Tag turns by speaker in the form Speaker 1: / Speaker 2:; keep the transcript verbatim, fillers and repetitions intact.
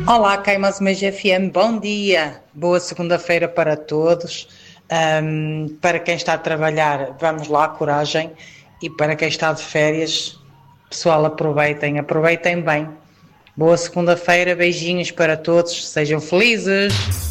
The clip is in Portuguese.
Speaker 1: Olá, Caimas Meias F M, bom dia, boa segunda-feira para todos. Ahm, para quem está a trabalhar, vamos lá, coragem. E para quem está de férias, pessoal, aproveitem, aproveitem bem. Boa segunda-feira, beijinhos para todos, sejam felizes.